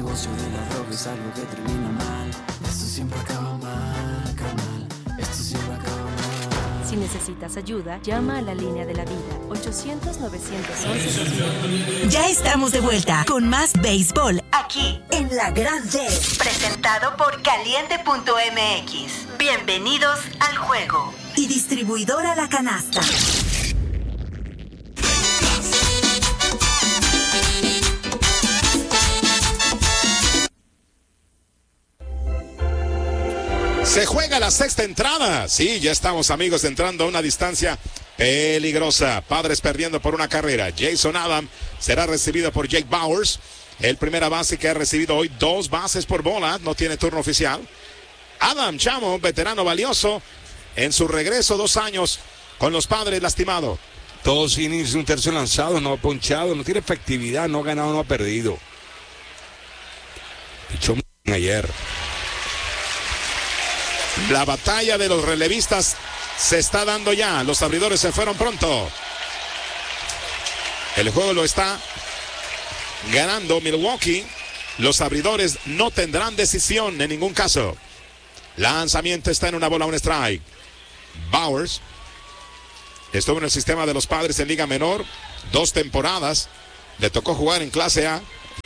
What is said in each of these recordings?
negocio de la droga es algo que termina mal. Esto siempre acaba mal, carnal. Esto siempre acaba mal. Si necesitas ayuda, llama a la línea de la vida, 800-911-2000. Ya estamos de vuelta con más béisbol aquí en La Gran D. Presentado por Caliente.mx. Bienvenidos al juego. Y distribuidora La Canasta. Se juega la sexta entrada. Sí, ya estamos, amigos, entrando a una distancia peligrosa. Padres perdiendo por una carrera. Jason Adam será recibido por Jake Bowers. El primera base que ha recibido hoy 2 bases por bola. No tiene turno oficial. Adam Chamo, veterano valioso. En su regreso, 2 años con los Padres, lastimado. 2 innings, un tercio lanzado, no ha ponchado, no tiene efectividad, no ha ganado, no ha perdido. Pichó ayer. La batalla de los relevistas se está dando ya. Los abridores se fueron pronto. El juego lo está ganando Milwaukee. Los abridores no tendrán decisión en ningún caso. Lanzamiento está en una bola, un strike. Bowers estuvo en el sistema de los Padres en Liga Menor 2 temporadas. Le tocó jugar en Clase A.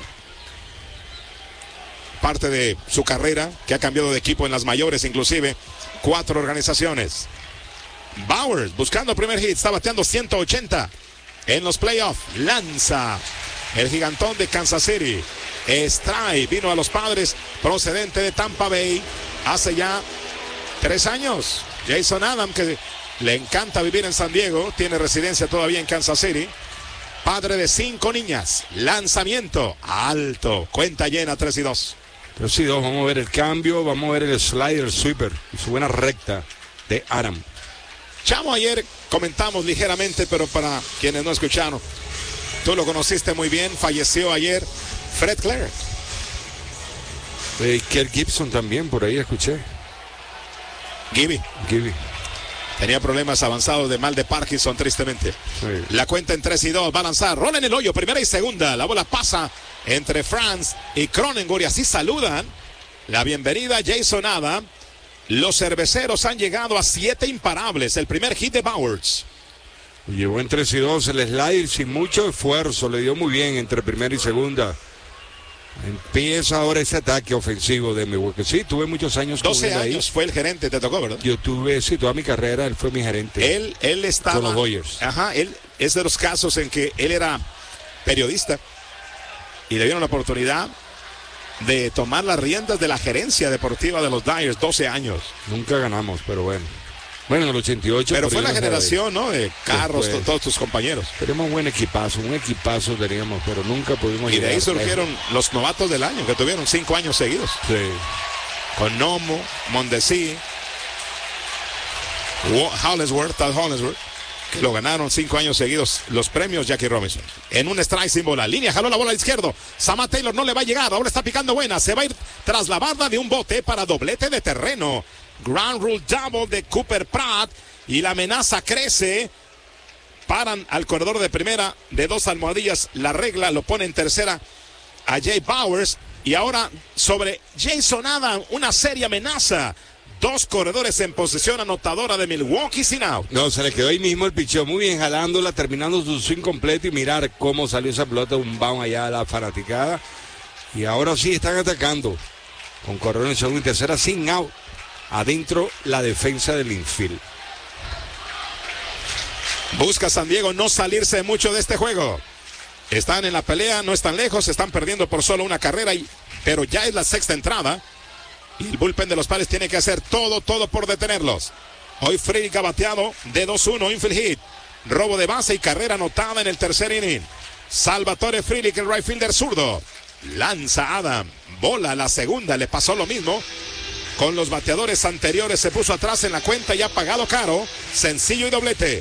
Parte de su carrera, que ha cambiado de equipo en las mayores, inclusive 4 organizaciones. Bowers buscando primer hit, está bateando 180 en los playoffs. Lanza el gigantón de Kansas City. Strike, vino a los Padres procedente de Tampa Bay hace ya 3 años. Jason Adam, que le encanta vivir en San Diego, tiene residencia todavía en Kansas City. Padre de 5 niñas. Lanzamiento alto, cuenta llena, 3-2. 3-2, vamos a ver el cambio, vamos a ver el slider, el sweeper y su buena recta de Adam. Chamo, ayer comentamos ligeramente, pero para quienes no escucharon, tú lo conociste muy bien, falleció ayer Fred Clark. Kel Gibson también, por ahí escuché. Gibby. Tenía problemas avanzados de mal de Parkinson, tristemente. Sí. La cuenta en 3-2, va a lanzar, rola en el hoyo, primera y segunda. La bola pasa entre Franz y Cronenworth y así saludan la bienvenida a Jason Adam. Los cerveceros han llegado a 7 imparables. El primer hit de Bowers. Llevó en 3-2 el slider sin mucho esfuerzo, le dio muy bien entre primera y segunda. Empieza ahora ese ataque ofensivo de Milwaukee. Sí, tuve muchos años con 12 años ahí. Fue el gerente, te tocó, ¿verdad? Yo tuve, sí, toda mi carrera, él fue mi gerente. Él estaba con los Dodgers. Ajá, él es de los casos en que él era periodista y le dieron la oportunidad de tomar las riendas de la gerencia deportiva de los Dodgers, 12 años. Nunca ganamos, pero bueno. Bueno, en el 88. Pero fue la generación, ¿no? De Carlos, todos tus compañeros. Tenemos un equipazo teníamos, pero nunca pudimos llegar. Y de ahí surgieron los novatos del año, que tuvieron 5 años seguidos. Sí. Con Nomo, Mondesi, Hollingsworth, que lo ganaron 5 años seguidos los premios Jackie Robinson. En un strike sin bola, línea, jaló la bola al izquierdo. Samad Taylor no le va a llegar, ahora está picando buena, se va a ir tras la barda de un bote para doblete de terreno. Ground rule double de Cooper Pratt y la amenaza crece. Paran al corredor de primera de 2 almohadillas. La regla lo pone en tercera a Jay Bowers. Y ahora sobre Jason Adam, una seria amenaza. 2 corredores en posición anotadora de Milwaukee sin out. No, se le quedó ahí mismo el picheo, muy bien jalándola, terminando su swing completo y mirar cómo salió esa pelota, un bound allá a la fanaticada. Y ahora sí están atacando con corredor en segunda y tercera sin out. Adentro la defensa del infield. Busca San Diego no salirse mucho de este juego. Están en la pelea, no están lejos, están perdiendo por solo una carrera, pero ya es la sexta entrada. Y el bullpen de los Padres tiene que hacer todo por detenerlos. Hoy Frelick ha bateado de 2-1, infield hit. Robo de base y carrera anotada en el tercer inning. Salvatore Frelick, el right fielder zurdo. Lanza Adam, bola la segunda, le pasó lo mismo. Con los bateadores anteriores se puso atrás en la cuenta y ha pagado caro. Sencillo y doblete.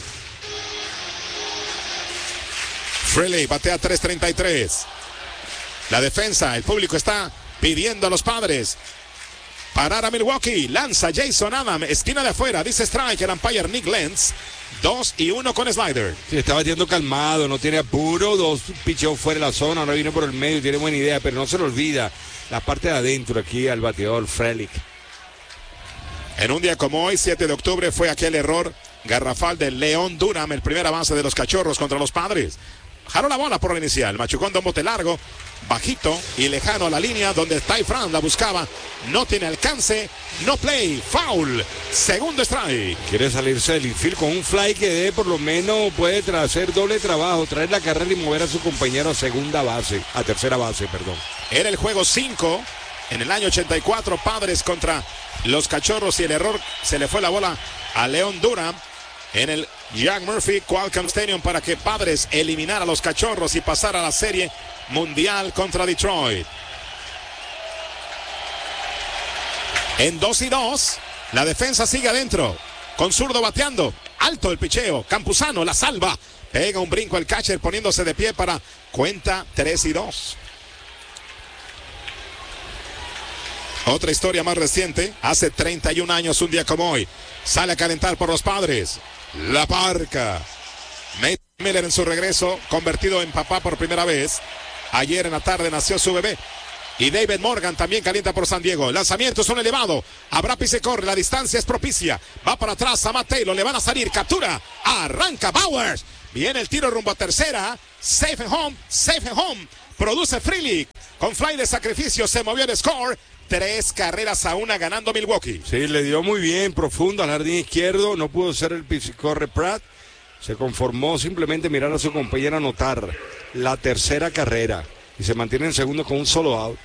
Frelick batea 3.33. La defensa, el público está pidiendo a los Padres parar a Milwaukee. Lanza Jason Adam, esquina de afuera, dice strike el umpire Nick Lentz. 2-1 con slider. Sí, está batiendo calmado, no tiene apuro, 2 picheos fuera de la zona, ahora viene por el medio, tiene buena idea, pero no se le olvida la parte de adentro aquí al bateador Frelick. En un día como hoy, 7 de octubre, fue aquel error garrafal de León Durham, el primer avance de los Cachorros contra los Padres. Jaló la bola por la inicial, machucó un bote largo, bajito y lejano a la línea donde Ty France la buscaba. No tiene alcance, no play, foul, segundo strike. Quiere salirse del infield con un fly que dé, por lo menos puede hacer doble trabajo, traer la carrera y mover a su compañero a tercera base, perdón. Era el juego 5 en el año 84, Padres contra los Cachorros, y el error se le fue la bola a León Durham en el Jack Murphy Qualcomm Stadium para que Padres eliminara a los Cachorros y pasara a la Serie Mundial contra Detroit. En 2-2, la defensa sigue adentro, con zurdo bateando, alto el picheo, Campuzano la salva, pega un brinco el catcher poniéndose de pie para cuenta 3-2. Otra historia más reciente, hace 31 años, un día como hoy, sale a calentar por los Padres, La Parca. Nate Miller en su regreso, convertido en papá por primera vez. Ayer en la tarde nació su bebé. Y David Morgan también calienta por San Diego. Lanzamientos son elevado. Habrá pise corre, la distancia es propicia. Va para atrás Samat Taylor, le van a salir, captura. Arranca Bowers. Viene el tiro rumbo a tercera. Safe and home. Produce Frelick. Con fly de sacrificio se movió el score. 3-1 ganando Milwaukee. Sí, le dio muy bien, profundo al jardín izquierdo. No pudo ser el pisicorre Pratt. Se conformó simplemente mirar a su compañera anotar la tercera carrera. Y se mantiene en segundo con un solo out.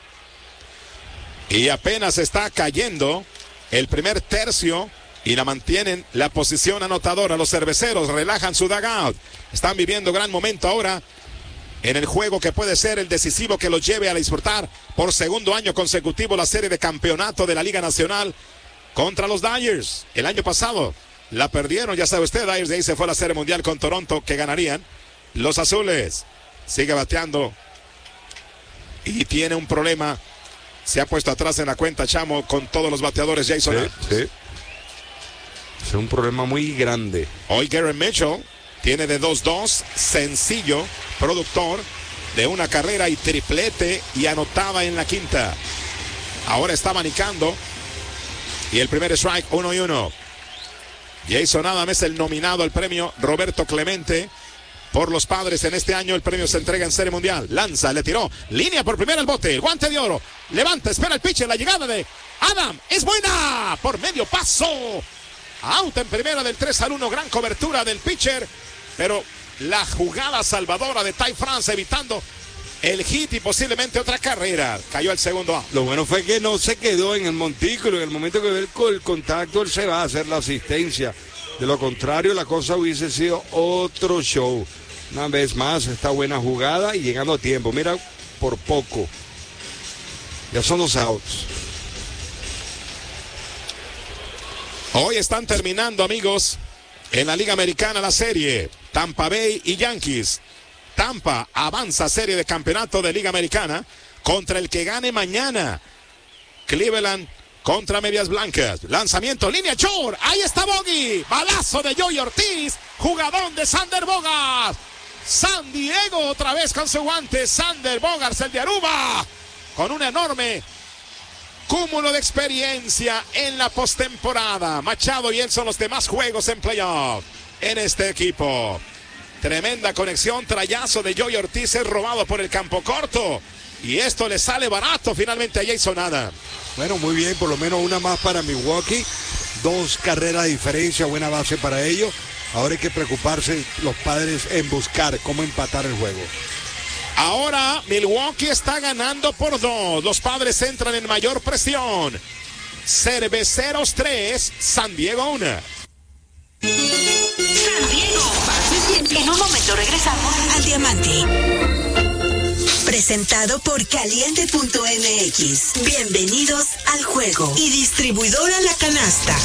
Y apenas está cayendo el primer tercio y la mantienen la posición anotadora. Los cerveceros relajan su dugout. Están viviendo gran momento ahora en el juego que puede ser el decisivo que los lleve a disputar por segundo año consecutivo la serie de campeonato de la Liga Nacional contra los Dyers. El año pasado la perdieron, ya sabe usted, Dyers, de ahí se fue a la serie mundial con Toronto, que ganarían. Los azules sigue bateando y tiene un problema. Se ha puesto atrás en la cuenta, Chamo, con todos los bateadores. Jason. Sí. Es un problema muy grande. Hoy Garrett Mitchell tiene de 2-2, sencillo, productor de una carrera y triplete, y anotaba en la quinta. Ahora está manicando y el primer strike, 1-1. Jason Adam es el nominado al premio Roberto Clemente por los Padres en este año. El premio se entrega en Serie Mundial. Lanza, le tiró, línea por primera el bote, el guante de oro, levanta, espera el pitcher, la llegada de Adam es buena, por medio paso, out en primera del 3-1, gran cobertura del pitcher, pero la jugada salvadora de Ty France evitando el hit y posiblemente otra carrera. Cayó el segundo out. Lo bueno fue que no se quedó en el montículo. En el momento que ve el contacto, él se va a hacer la asistencia. De lo contrario, la cosa hubiese sido otro show. Una vez más, esta buena jugada y llegando a tiempo. Mira, por poco. Ya son 2 outs. Hoy están terminando, amigos, en la Liga Americana la serie. Tampa Bay y Yankees. Tampa avanza serie de campeonato de Liga Americana contra el que gane mañana. Cleveland contra Medias Blancas. Lanzamiento, línea short. Ahí está Bogey. Balazo de Joey Ortiz. Jugadón de Sander Bogaerts. San Diego otra vez con su guante. Sander Bogaerts, el de Aruba, con un enorme cúmulo de experiencia en la postemporada. Machado y él son los demás juegos en playoff en este equipo. Tremenda conexión, trayazo de Joey Ortiz, es robado por el campo corto. Y esto le sale barato finalmente a Jason Adam. Bueno, muy bien, por lo menos una más para Milwaukee. 2 carreras de diferencia, buena base para ellos. Ahora hay que preocuparse los Padres en buscar cómo empatar el juego. Ahora Milwaukee está ganando por 2. Los Padres entran en mayor presión. Cerveceros 3, San Diego 1. San Diego. En un momento regresamos al Diamante. Presentado por Caliente.mx. Bienvenidos al juego. Y distribuidora La Canasta.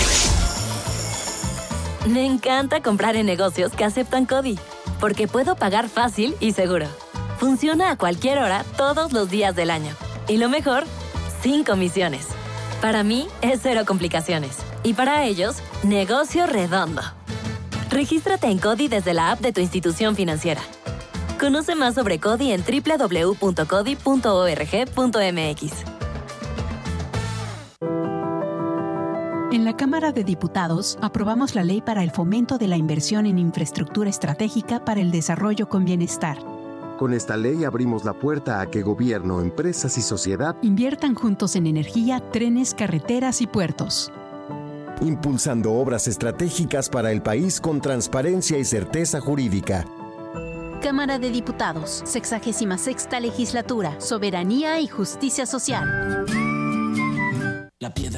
Me encanta comprar en negocios que aceptan CODI, porque puedo pagar fácil y seguro. Funciona a cualquier hora, todos los días del año. Y lo mejor, sin comisiones. Para mí, es 0 complicaciones. Y para ellos, negocio redondo. Regístrate en CODI desde la app de tu institución financiera. Conoce más sobre CODI en www.codi.org.mx. En la Cámara de Diputados aprobamos la ley para el fomento de la inversión en infraestructura estratégica para el desarrollo con bienestar. Con esta ley abrimos la puerta a que gobierno, empresas y sociedad inviertan juntos en energía, trenes, carreteras y puertos. Impulsando obras estratégicas para el país con transparencia y certeza jurídica. Cámara de Diputados, 66ª Legislatura, Soberanía y Justicia Social. La piedra